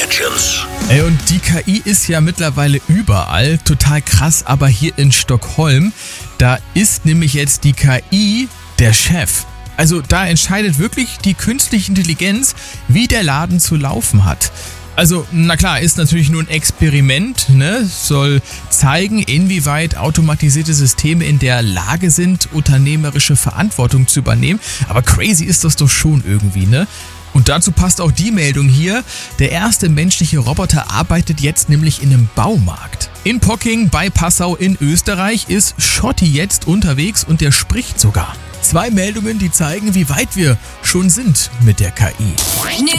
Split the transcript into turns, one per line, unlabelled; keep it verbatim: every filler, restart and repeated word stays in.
Legends.
Ey, und die K I ist ja mittlerweile überall, total krass, aber hier in Stockholm, da ist nämlich jetzt die K I der Chef. Also da entscheidet wirklich die künstliche Intelligenz, wie der Laden zu laufen hat. Also, na klar, ist natürlich nur ein Experiment, ne? Soll zeigen, inwieweit automatisierte Systeme in der Lage sind, unternehmerische Verantwortung zu übernehmen. Aber crazy ist das doch schon irgendwie, ne? Und dazu passt auch die Meldung hier. Der erste menschliche Roboter arbeitet jetzt nämlich in einem Baumarkt. In Pocking bei Passau in Österreich ist Schotti jetzt unterwegs und der spricht sogar. Zwei Meldungen, die zeigen, wie weit wir schon sind mit der K I.